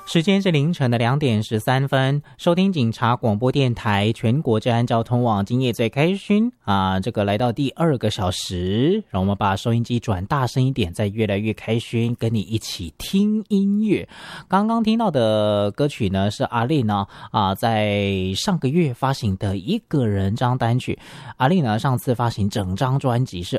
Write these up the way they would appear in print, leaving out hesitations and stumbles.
时间是凌晨的2点13分，收听警察广播电台全国治安交通网，今夜最开心这个来到第2个小时，让我们把收音机转大声一点，再越来越开心，跟你一起听音乐。刚刚听到的歌曲呢，是阿令呢在上个月发行的一个人张单曲。阿令呢上次发行整张专辑是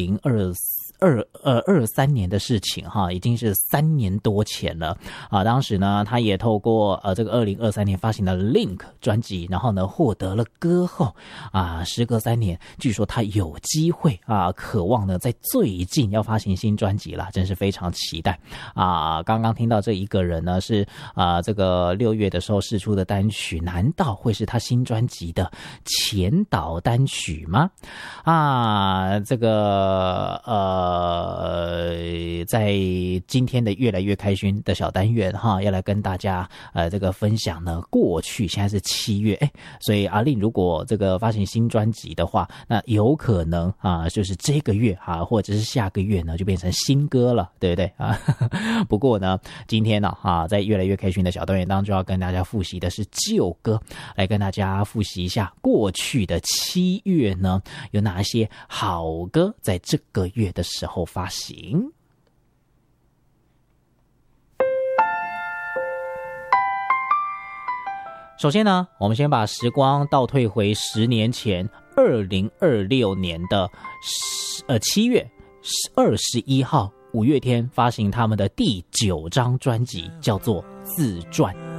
2023年的事情已经是3年多前了当时呢他也透过这个2023年发行的 Link 专辑，然后呢获得了歌后时隔3年，据说他有机会渴望呢在最近要发行新专辑啦，真是非常期待刚刚听到这一个人呢是这个6月的时候释出的单曲，难道会是他新专辑的前导单曲吗？这个在今天的越来越开心的小单元要来跟大家这个分享呢过去，现在是7月所以阿令如果这个发行新专辑的话，那有可能就是这个月或者是下个月呢就变成新歌了，对不对不过呢今天呢在越来越开心的小单元当中要跟大家复习的是旧歌，来跟大家复习一下过去的7月呢有哪些好歌在这个月的时候发行。首先呢，我们先把时光倒退回10年前，2026年的7月21号，五月天发行他们的第9张专辑，叫做《自传》。